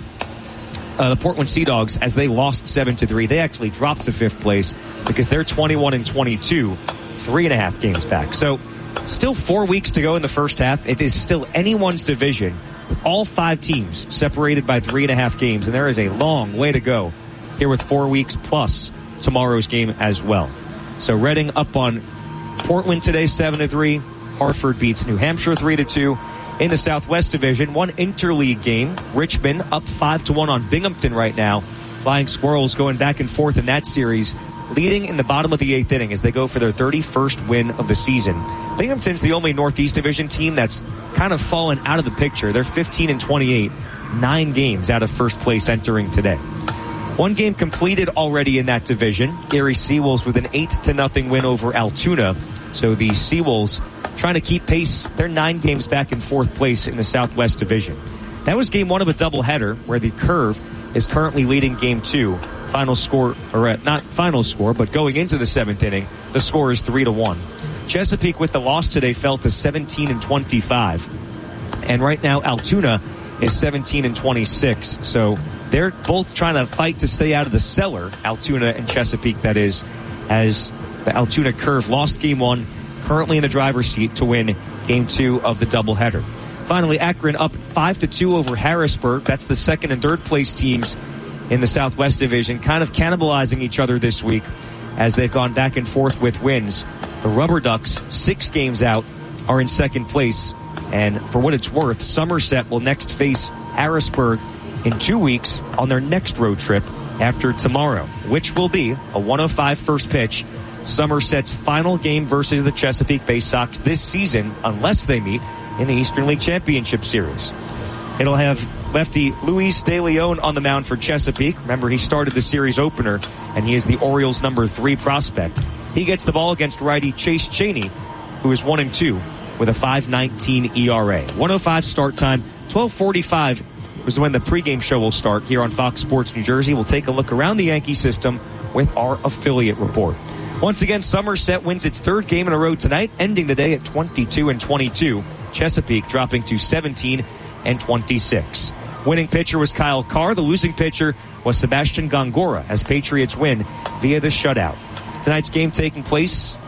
uh, the Portland Sea Dogs, as they lost seven to three, they actually dropped to fifth place because they're twenty-one and twenty-two, three and a half games back. So still four weeks to go in the first half. It is still anyone's division, with all five teams separated by three and a half games, and there is a long way to go here with four weeks plus tomorrow's game as well. So Reading up on Portland today, seven to three. Hartford beats New Hampshire three to two. In the Southwest Division, one interleague game. Richmond up five to one on Binghamton right now. Flying Squirrels going back and forth in that series, leading in the bottom of the eighth inning as they go for their thirty-first win of the season. Binghamton's the only Northeast Division team that's kind of fallen out of the picture. They're fifteen and twenty-eight, nine games out of first place entering today. One game completed already in that division. Erie Seawolves with an eight to nothing win over Altoona. So the Seawolves trying to keep pace. They're nine games back in fourth place in the Southwest Division. That was game one of a doubleheader where the Curve is currently leading game two. Final score, or uh, not final score, but going into the seventh inning, the score is three to one. Chesapeake with the loss today fell to seventeen and twenty-five. And right now Altoona is seventeen and twenty-six. So they're both trying to fight to stay out of the cellar, Altoona and Chesapeake, that is, as the Altoona Curve lost game one, currently in the driver's seat to win game two of the doubleheader. Finally, Akron up five to two over Harrisburg. That's the second and third place teams in the Southwest Division, kind of cannibalizing each other this week as they've gone back and forth with wins. The Rubber Ducks, six games out, are in second place. And for what it's worth, Somerset will next face Harrisburg in two weeks on their next road trip after tomorrow, which will be a one oh five first pitch. Somerset's final game versus the Chesapeake Bay Sox this season, unless they meet in the Eastern League Championship Series. It'll have lefty Luis De Leon on the mound for Chesapeake. Remember, he started the series opener, and he is the Orioles' number three prospect. He gets the ball against righty Chase Cheney, who is one and two with a five nineteen E R A. one oh five start time, twelve forty-five was when the pregame show will start here on Fox Sports New Jersey. We'll take a look around the Yankee system with our affiliate report. Once again, Somerset wins its third game in a row tonight, ending the day at twenty-two and twenty-two. Chesapeake dropping to seventeen and twenty-six. Winning pitcher was Kyle Carr. The losing pitcher was Sebastian Gongora as Patriots win via the shutout. Tonight's game taking place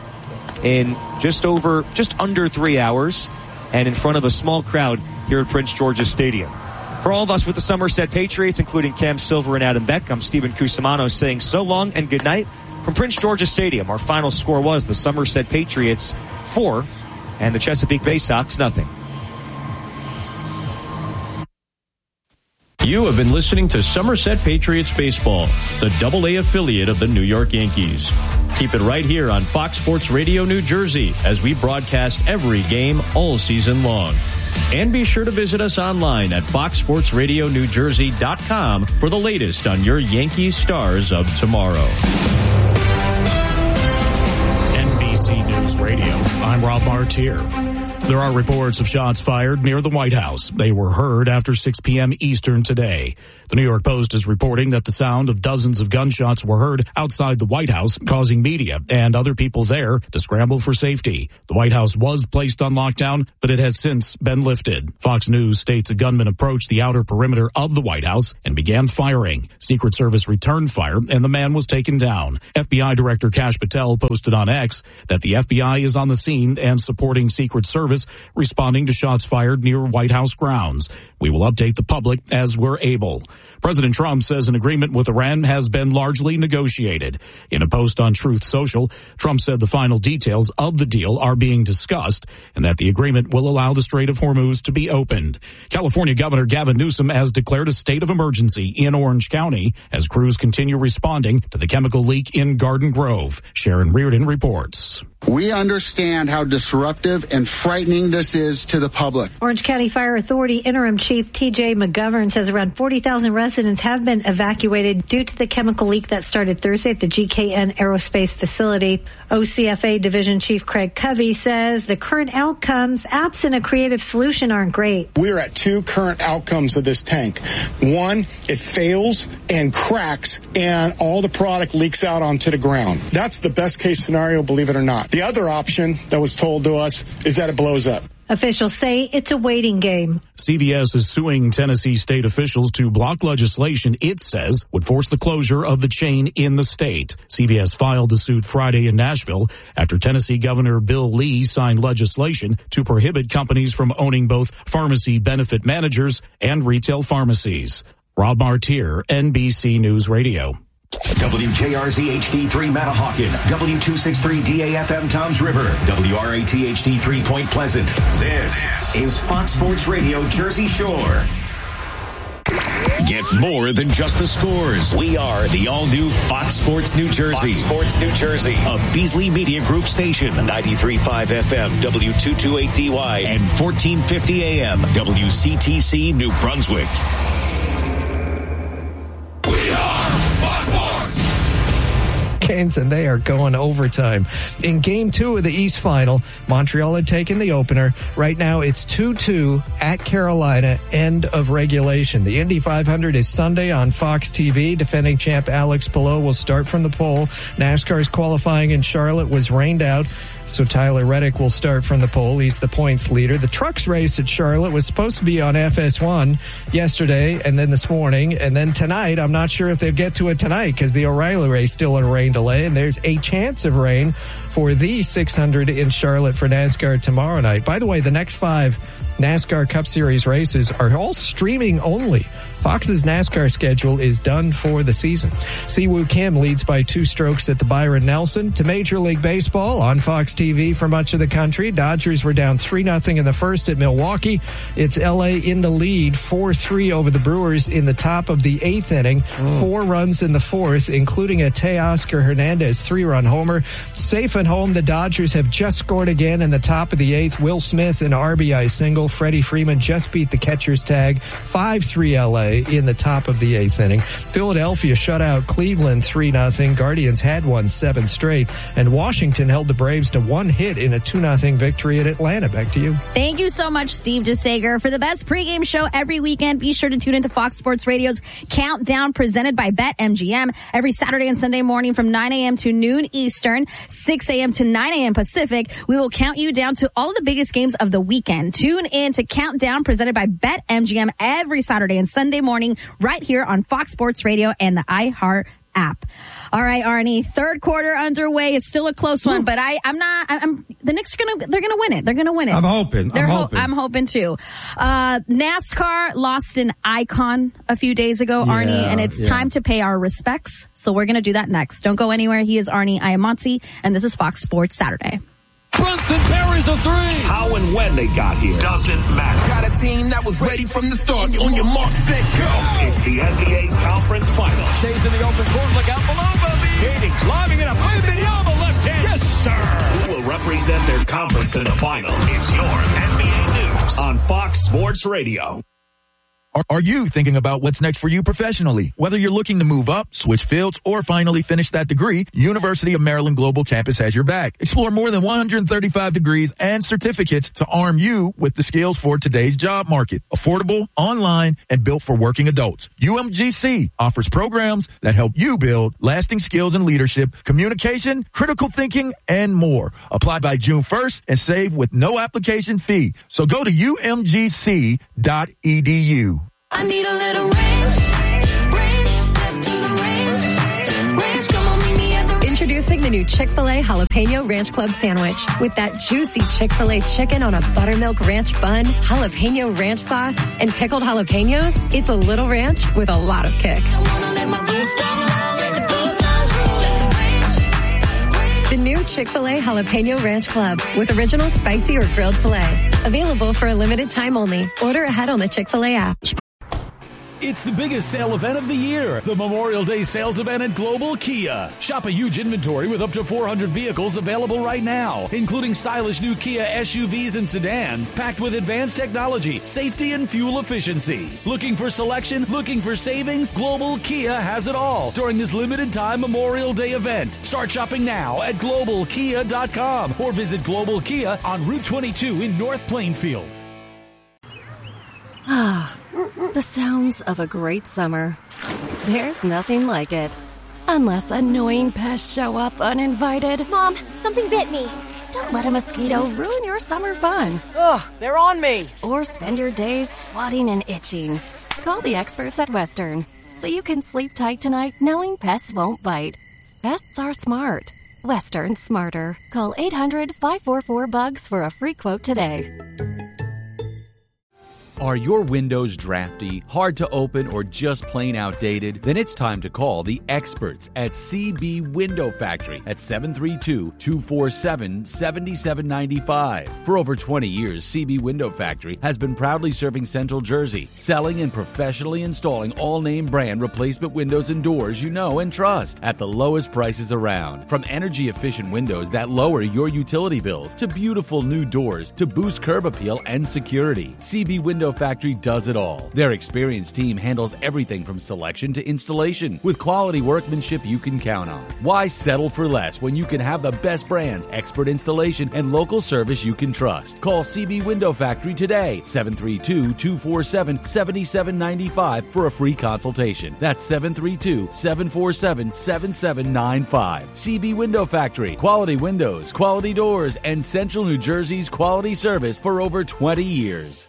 in just over, just under three hours and in front of a small crowd here at Prince George's Stadium. For all of us with the Somerset Patriots, including Cam Silver and Adam Beck, I'm Stephen Cusimano saying so long and good night from Prince George's Stadium. Our final score was the Somerset Patriots four and the Chesapeake Bay Sox nothing. You have been listening to Somerset Patriots Baseball, the double A affiliate of the New York Yankees. Keep it right here on Fox Sports Radio New Jersey as we broadcast every game all season long. And be sure to visit us online at fox sports radio new jersey dot com for the latest on your Yankees stars of tomorrow. N B C News Radio, I'm Rob Martier. There are reports of shots fired near the White House. They were heard after six p.m. Eastern today. The New York Post is reporting that the sound of dozens of gunshots were heard outside the White House, causing media and other people there to scramble for safety. The White House was placed on lockdown, but it has since been lifted. Fox News states a gunman approached the outer perimeter of the White House and began firing. Secret Service returned fire, and the man was taken down. F B I Director Kash Patel posted on X that the F B I is on the scene and supporting Secret Service, responding to shots fired near White House grounds. We will update the public as we're able. President Trump says an agreement with Iran has been largely negotiated. In a post on Truth Social, Trump said the final details of the deal are being discussed and that the agreement will allow the Strait of Hormuz to be opened. California Governor Gavin Newsom has declared a state of emergency in Orange County as crews continue responding to the chemical leak in Garden Grove. Sharon Reardon reports. We understand how disruptive and frightening this is to the public. Orange County Fire Authority Interim Chief T J McGovern says around forty thousand residents have been evacuated due to the chemical leak that started Thursday at the G K N Aerospace facility. O C F A Division Chief Craig Covey says the current outcomes, absent a creative solution, aren't great. We're at two current outcomes of this tank. One, it fails and cracks and all the product leaks out onto the ground. That's the best case scenario, believe it or not. The other option that was told to us is that it blows up. Officials say it's a waiting game. C V S is suing Tennessee state officials to block legislation it says would force the closure of the chain in the state. C V S filed the suit Friday in Nashville after Tennessee Governor Bill Lee signed legislation to prohibit companies from owning both pharmacy benefit managers and retail pharmacies. Rob Martier, N B C News Radio. W J R Z H D three Manahawkin, W two sixty-three D A F M Toms River, W R A T H D three Point Pleasant. This is Fox Sports Radio Jersey Shore. Get more than just the scores. We are the all-new Fox Sports New Jersey. Fox Sports New Jersey. A Beasley Media Group station. ninety-three point five F M, W two twenty-eight D Y, and fourteen fifty A M, W C T C New Brunswick. We are Fox Sports. And they are going overtime. In game two of the East Final, Montreal had taken the opener. Right now it's two two at Carolina, end of regulation. The Indy five hundred is Sunday on Fox T V. Defending champ Alex Palou will start from the pole. NASCAR's qualifying in Charlotte was rained out, so Tyler Reddick will start from the pole. He's the points leader. The trucks race at Charlotte was supposed to be on F S one yesterday and then this morning. And then tonight, I'm not sure if they'll get to it tonight because the O'Reilly race still in a rain delay. And there's a chance of rain for the six hundred in Charlotte for NASCAR tomorrow night. By the way, the next five NASCAR Cup Series races are all streaming only. Fox's NASCAR schedule is done for the season. Siwoo Kim leads by two strokes at the Byron Nelson. To Major League Baseball on Fox T V for much of the country. Dodgers were down three nothing in the first at Milwaukee. It's L A in the lead, four three over the Brewers in the top of the eighth inning. Oh. Four runs in the fourth, including a Teoscar Hernandez three-run homer. Safe at home, the Dodgers have just scored again in the top of the eighth. Will Smith, an R B I single. Freddie Freeman just beat the catcher's tag. five three L A in the top of the eighth inning. Philadelphia shut out Cleveland three nothing. Guardians had won seven straight. And Washington held the Braves to one hit in a two nothing victory at Atlanta. Back to you. Thank you so much, Steve DeSager. For the best pregame show every weekend, be sure to tune into Fox Sports Radio's Countdown presented by BetMGM every Saturday and Sunday morning from nine a.m. to noon Eastern, six a.m. to nine a.m. Pacific. We will count you down to all of the biggest games of the weekend. Tune in to Countdown presented by BetMGM every Saturday and Sunday morning right here on Fox Sports Radio and the iHeart app. All right, Arnie, third quarter underway. It's still a close one, but I, I'm not, I'm, the Knicks are going to, they're going to win it. They're going to win it. I'm hoping. They're I'm ho- hoping. I'm hoping too. Uh, NASCAR lost an icon a few days ago, Yeah, Arnie, and it's yeah. time to pay our respects. So we're going to do that next. Don't go anywhere. He is Arnie Iamonte, and this is Fox Sports Saturday. Brunson parries a three. How and when they got here doesn't matter. Got a team that was ready from the start. On your mark, set, go. It's the N B A Conference Finals. Stays in the open court. Look out below, Bobby. Gating, climbing it up. Wembanyama left hand. Yes, sir. Who will represent their conference in the finals? It's your N B A News on Fox Sports Radio. Are, are you thinking about what's next for you professionally? Whether you're looking to move up, switch fields, or finally finish that degree, University of Maryland Global Campus has your back. Explore more than one hundred thirty-five degrees and certificates to arm you with the skills for today's job market. Affordable, online, and built for working adults. U M G C offers programs that help you build lasting skills in leadership, communication, critical thinking, and more. Apply by June first and save with no application fee. So go to U M G C dot E D U. I need a little range, range, step to the range, range, come on, meet me at the Introducing the new Chick-fil-A Jalapeno Ranch Club Sandwich. With that juicy Chick-fil-A chicken on a buttermilk ranch bun, jalapeno ranch sauce, and pickled jalapenos, it's a little ranch with a lot of kick. The new Chick-fil-A Jalapeno Ranch Club with original spicy or grilled filet. Available for a limited time only. Order ahead on the Chick-fil-A app. It's the biggest sale event of the year, the Memorial Day sales event at Global Kia. Shop a huge inventory with up to four hundred vehicles available right now, including stylish new Kia S U Vs and sedans packed with advanced technology, safety, and fuel efficiency. Looking for selection? Looking for savings? Global Kia has it all during this limited time Memorial Day event. Start shopping now at global kia dot com or visit Global Kia on Route twenty-two in North Plainfield. Ah, the sounds of a great summer. There's nothing like it. Unless annoying pests show up uninvited. Mom, something bit me. Don't let a mosquito ruin your summer fun. Ugh, they're on me. Or spend your days swatting and itching. Call the experts at Western so you can sleep tight tonight knowing pests won't bite. Pests are smart. Western smarter. Call eight hundred, five four four, bugs for a free quote today. Are your windows drafty, hard to open, or just plain outdated? Then it's time to call the experts at C B Window Factory at seven three two, two four seven, seven seven nine five. For over twenty years, C B Window Factory has been proudly serving Central Jersey, selling and professionally installing all-name brand replacement windows and doors you know and trust at the lowest prices around. From energy-efficient windows that lower your utility bills to beautiful new doors to boost curb appeal and security, C B Window Factory does it all. Their experienced team handles everything from selection to installation with quality workmanship you can count on. Why settle for less when you can have the best brands, expert installation, and local service you can trust? Call C B Window Factory today, seven three two, two four seven, seven seven nine five for a free consultation. That's seven three two, seven four seven, seven seven nine five. C B Window Factory, quality windows, quality doors, and Central New Jersey's quality service for over twenty years.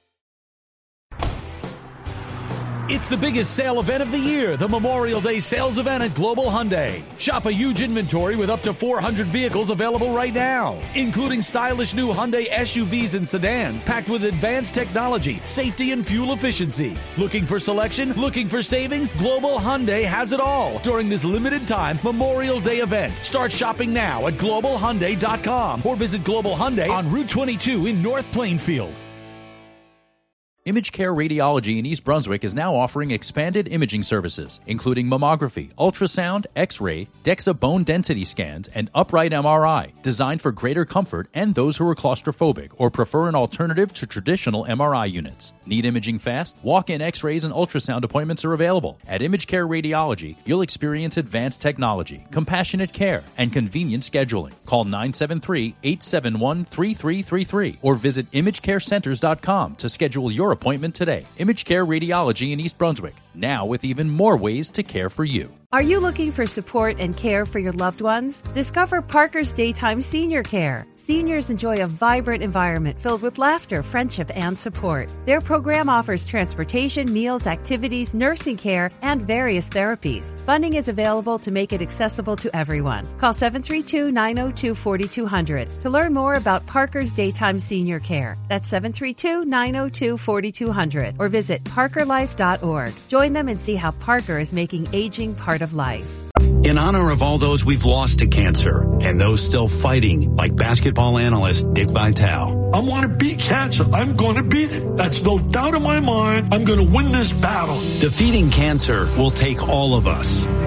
It's the biggest sale event of the year, the Memorial Day sales event at Global Hyundai. Shop a huge inventory with up to four hundred vehicles available right now, including stylish new Hyundai S U Vs and sedans packed with advanced technology, safety, and fuel efficiency. Looking for selection? Looking for savings? Global Hyundai has it all during this limited time Memorial Day event. Start shopping now at global hyundai dot com or visit Global Hyundai on Route twenty-two in North Plainfield. Image Care Radiology in East Brunswick is now offering expanded imaging services, including mammography, ultrasound, X-ray, DEXA bone density scans, and upright M R I, designed for greater comfort and those who are claustrophobic or prefer an alternative to traditional M R I units. Need imaging fast? Walk-in X-rays and ultrasound appointments are available. At Image Care Radiology, you'll experience advanced technology, compassionate care, and convenient scheduling. Call nine seven three, eight seven one, three three three three or visit image care centers dot com to schedule your appointment today. Image Care Radiology in East Brunswick, now with even more ways to care for you. Are you looking for support and care for your loved ones? Discover Parker's Daytime Senior Care. Seniors enjoy a vibrant environment filled with laughter, friendship, and support. Their program offers transportation, meals, activities, nursing care, and various therapies. Funding is available to make it accessible to everyone. Call seven three two, nine zero two, four two zero zero to learn more about Parker's Daytime Senior Care. That's seven three two, nine zero two, four two zero zero or visit parker life dot org. Join them and see how Parker is making aging part of life. In honor of all those we've lost to cancer and those still fighting, like basketball analyst Dick Vitale. I want to beat cancer. I'm going to beat it. That's no doubt in my mind. I'm going to win this battle. Defeating cancer will take all of us.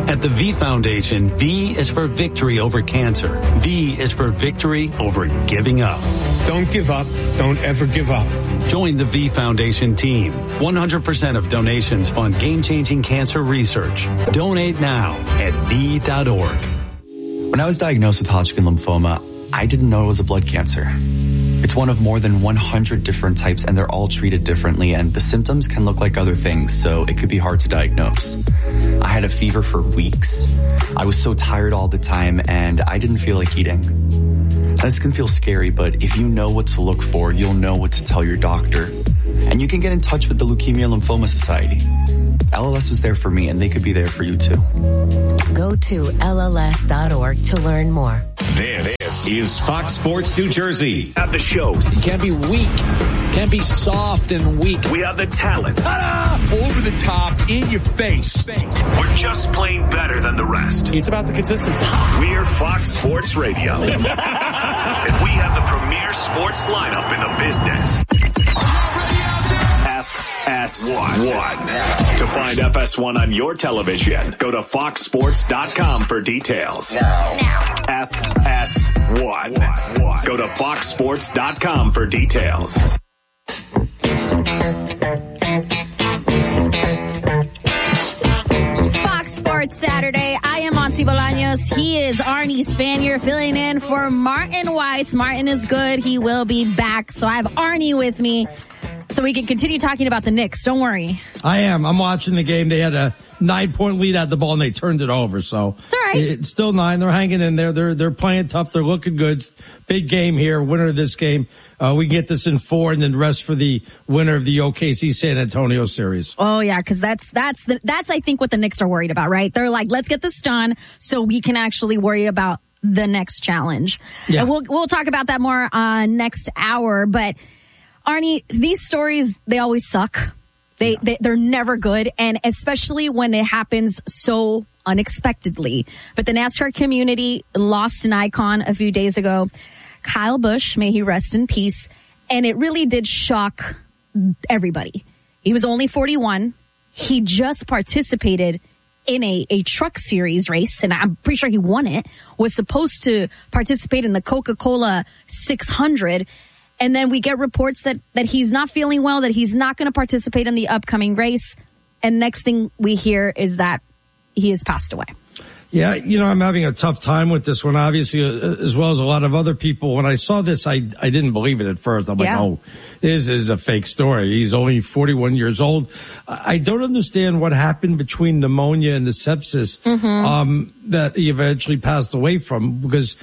At the V Foundation, V is for victory over cancer. V is for victory over giving up. Don't give up. Don't ever give up. Join the V Foundation team. one hundred percent of donations fund game-changing cancer research. Donate now at V dot org. When I was diagnosed with Hodgkin lymphoma, I didn't know it was a blood cancer. It's one of more than one hundred different types, and they're all treated differently, and the symptoms can look like other things, so it could be hard to diagnose. I had a fever for weeks. I was so tired all the time, and I didn't feel like eating. This can feel scary, but if you know what to look for, you'll know what to tell your doctor. And you can get in touch with the Leukemia Lymphoma Society. L L S was there for me, and they could be there for you too. Go to L L S dot org to learn more. This, this is Fox Sports New Jersey. At the shows. You can't be weak. Can't be soft and weak. We have the talent. Ta-da! Over the top, in your face. We're just playing better than the rest. It's about the consistency. We're Fox Sports Radio. And we have the premier sports lineup in the business. F S one. To find F S one on your television, go to fox sports dot com for details. Now. Now. F S one. Go to fox sports dot com for details. Fox Sports Saturday. I am Monty Bolaños. He is Arnie Spanier filling in for Martin Weiss. Martin is good. He will be back. So I have Arnie with me so we can continue talking about the Knicks. Don't worry. I am. I'm watching the game. They had a nine-point lead at the ball, and they turned it over. So it's all right. It's still nine. They're hanging in there. They're they're playing tough. They're looking good. Big game here. Winner of this game. Uh, we get this in four, and then rest for the winner of the O K C San Antonio series. Oh yeah, because that's that's the that's I think what the Knicks are worried about, right? They're like, let's get this done so we can actually worry about the next challenge. Yeah. And we'll we'll talk about that more uh, next hour. But Arnie, these stories, they always suck. They, yeah. they they're never good, and especially when it happens so unexpectedly. But the NASCAR community lost an icon a few days ago. Kyle Busch, may he rest in peace. And it really did shock everybody. He was only forty-one. He just participated in a, a truck series race, and I'm pretty sure he won it, was supposed to participate in the Coca-Cola six hundred. And then we get reports that, that he's not feeling well, that he's not going to participate in the upcoming race. And next thing we hear is that he has passed away. Yeah, you know, I'm having a tough time with this one, obviously, uh, as well as a lot of other people. When I saw this, I I didn't believe it at first. I'm yeah. like, oh, this is a fake story. He's only forty-one years old. I don't understand what happened between pneumonia and the sepsis mm-hmm. um, that he eventually passed away from, because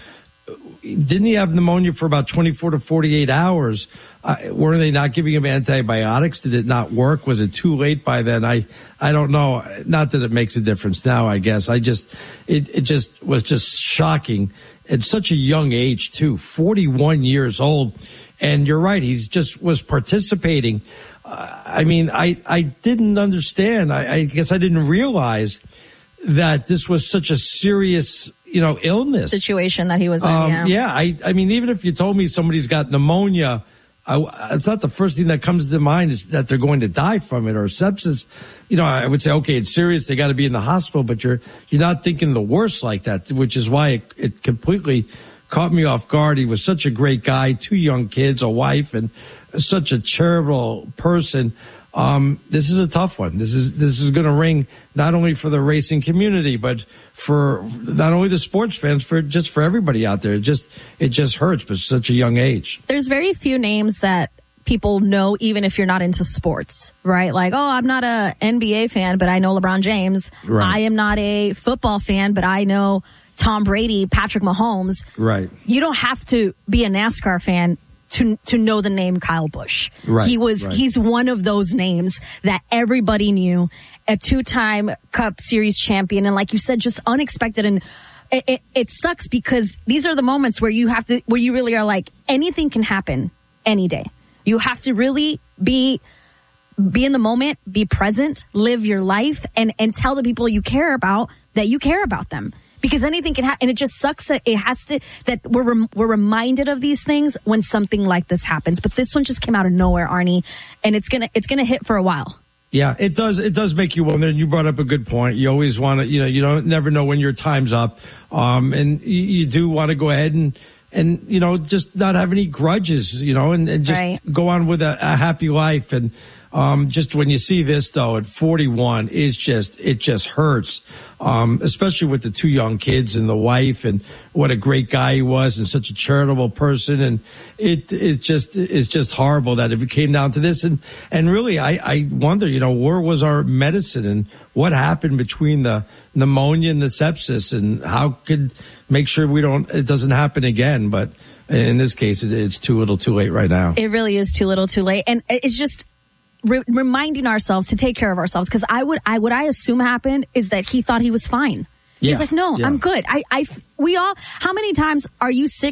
didn't he have pneumonia for about twenty-four to forty-eight hours? Uh, weren't they not giving him antibiotics? Did it not work? Was it too late by then? I, I don't know. Not that it makes a difference now, I guess. I just, it, it just was just shocking at such a young age too, forty-one years old. And you're right. He's just was participating. Uh, I mean, I, I didn't understand. I, I guess I didn't realize that this was such a serious, you know, illness situation that he was in. Um, yeah. yeah. I, I mean, even if you told me somebody's got pneumonia, I, it's not the first thing that comes to mind is that they're going to die from it, or sepsis. You know, I would say, okay, it's serious. They got to be in the hospital, but you're, you're not thinking the worst like that, which is why it, it completely caught me off guard. He was such a great guy, two young kids, a wife, and such a charitable person. Um, this is a tough one. This is, this is going to ring not only for the racing community, but for not only the sports fans, for just for everybody out there. It just, it just hurts, but such a young age. There's very few names that people know, even if you're not into sports, right? Like, oh, I'm not a N B A fan, but I know LeBron James. Right. I am not a football fan, but I know Tom Brady, Patrick Mahomes. Right. You don't have to be a NASCAR fan to to know the name Kyle Busch. Right, he was, right. he's one of those names that everybody knew, a two-time Cup Series champion. And like you said, just unexpected. And it, it, it sucks because these are the moments where you have to, where you really are like, anything can happen any day. You have to really be, be in the moment, be present, live your life, and, and tell the people you care about that you care about them. Because anything can happen, and it just sucks that it has to, that we're rem- we're reminded of these things when something like this happens. But this one just came out of nowhere, Arnie, and it's gonna it's gonna hit for a while. Yeah, it does. It does make you wonder. And you brought up a good point. You always want to, you know, you don't never know when your time's up. Um, and you, you do want to go ahead and, and, you know, just not have any grudges, you know, and, and just right. go on with a, a happy life. And, um, just when you see this though at forty-one, it's just, it just hurts. Um, especially with the two young kids and the wife, and what a great guy he was and such a charitable person. And it, it just, it's just horrible that it came down to this. And, and really, I, I wonder, you know, where was our medicine and what happened between the pneumonia and the sepsis, and how could make sure we don't, it doesn't happen again. But in this case, it, it's too little too late right now. It really is too little too late. And it's just, Re- reminding ourselves to take care of ourselves, because I would, I what I assume happened is that he thought he was fine. Yeah, He's like, no, yeah. I'm good. I, I, we all. How many times are you sick